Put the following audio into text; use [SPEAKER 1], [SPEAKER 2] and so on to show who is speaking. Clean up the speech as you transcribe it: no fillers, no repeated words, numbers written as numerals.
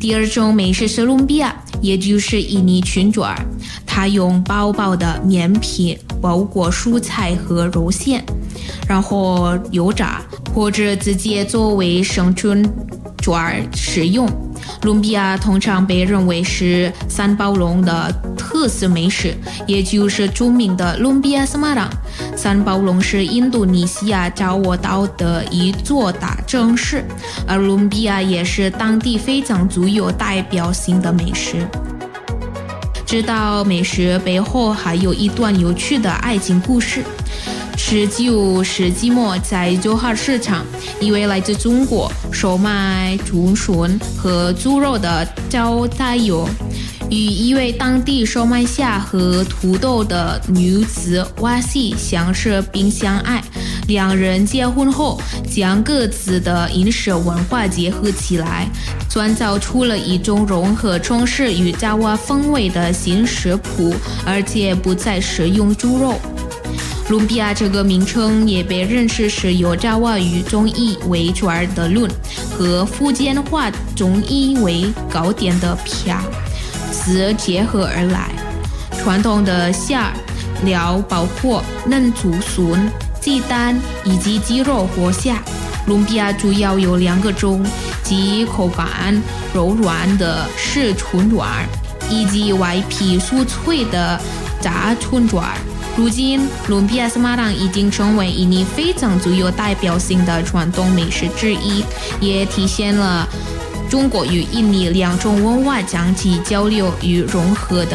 [SPEAKER 1] 第二种美食是伦比亚，也就是印尼春卷，它用薄薄的面皮包裹蔬菜和肉馅，然后油炸或者直接作为生春卷食用。伦比亚通常被认为是三宝龙的特色美食，也就是著名的伦比亚斯马朗。三宝龙是印度尼西亚爪哇岛的一座大城市，而伦比亚也是当地非常具有代表性的美食。知道美食背后还有一段有趣的爱情故事。19世纪末，在九号市场，一位来自中国售卖竹笋和猪肉的招待友与一位当地售卖虾和土豆的女子瓦西相识并相爱。两人结婚后，将各自的饮食文化结合起来，创造出了一种融合中式与爪哇风味的新食谱，而且不再食用猪肉。伦比亚这个名称也被认识是由爪哇语中译为卷的伦和福建话中译为糕点的飘字结合而来。传统的馅料包括嫩竹笋、鸡蛋以及鸡肉或虾。伦比亚主要有2个种，即口感柔软的湿春卷以及外皮酥脆的炸春卷。如今，伦比亚斯马朗已经成为印尼非常具有代表性的传统美食之一，也体现了中国与印尼2种文化长期交流与融合的